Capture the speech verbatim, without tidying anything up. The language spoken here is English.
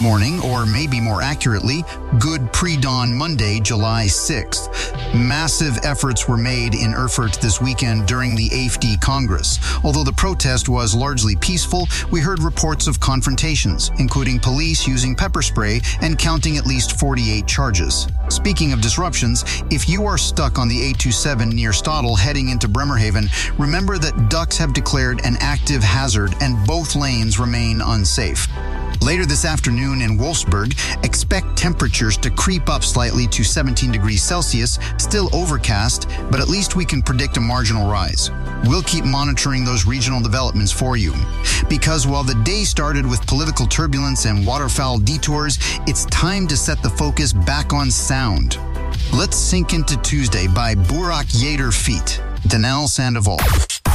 morning, or maybe more accurately, good pre-dawn Monday, July sixth. Massive efforts were made in Erfurt this weekend during the A F D Congress. Although the protest was largely peaceful, we heard reports of confrontations, including police using pepper spray and counting at least forty-eight charges. Speaking of disruptions, if you are stuck on the eight two seven near Stadel heading into Bremerhaven, remember that ducks have declared an active hazard and both lanes remain unsafe. Later this afternoon in Wolfsburg, expect temperatures to creep up slightly to seventeen degrees Celsius, still overcast, but at least we can predict a marginal rise. We'll keep monitoring those regional developments for you. Because while the day started with political turbulence and waterfowl detours, it's time to set the focus back on sound. Let's sink into Tuesday by Burak Yedder Feet, Danelle Sandoval.